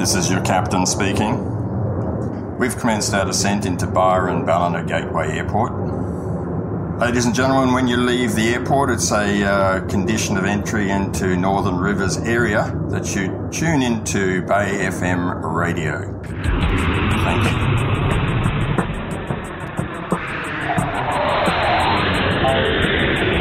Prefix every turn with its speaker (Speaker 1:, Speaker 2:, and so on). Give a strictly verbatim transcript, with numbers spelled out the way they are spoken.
Speaker 1: This is your captain speaking. We've commenced our descent into Byron Ballina Gateway Airport. Ladies and gentlemen, when you leave the airport, it's a uh, condition of entry into Northern Rivers area that you tune into Bay F M radio. Thank you.